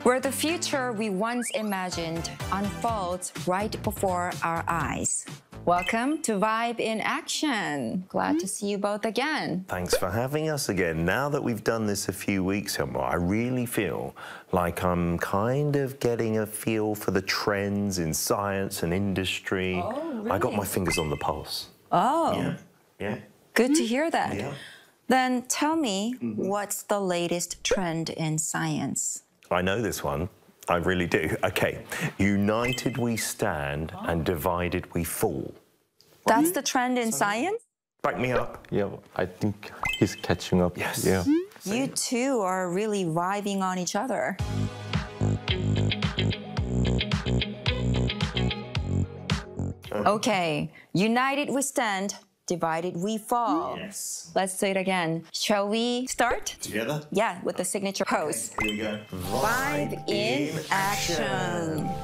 where the future we once imagined unfolds right before our eyes. Welcome to Vibe in Action. Glad to see you both again. Thanks for having us again. Now that we've done this a few weeks or more, I really feel like I'm kind of getting a feel for the trends in science and industry. Oh, really? I got my fingers on the pulse. Oh, Yeah. good to hear that. Yeah. Then tell me, what's the latest trend in science? I know this one. I really do. Okay. United we stand and divided we fall. That's the trend in science? Back me up. Yeah, I think he's catching up. Yes. Yeah. You two are really vibing on each other. Okay, united we stand, divided we fall. Yes. Let's say it again. Shall we start? Together? Yeah, with the signature pose. Here we go. Vibe in action.